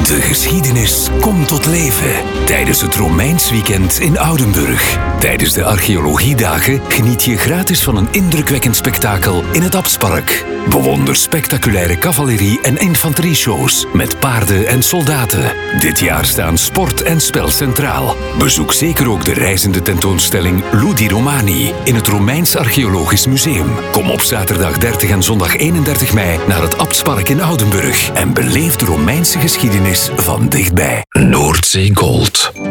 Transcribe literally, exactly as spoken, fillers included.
De geschiedenis komt tot leven tijdens het Romeins weekend in Oudenburg. Tijdens de archeologiedagen geniet je gratis van een indrukwekkend spektakel in het Abtspark. Bewonder spectaculaire cavalerie- en infanterieshows met paarden en soldaten. Dit jaar staan sport en spel centraal. Bezoek zeker ook de reizende tentoonstelling Ludi Romani in het Romeins Archeologisch Museum. Kom op zaterdag dertig en zondag eenendertig mei naar het Abtspark in Oudenburg en beleef de Romeinse geschiedenis van dichtbij. Noordzee Gold.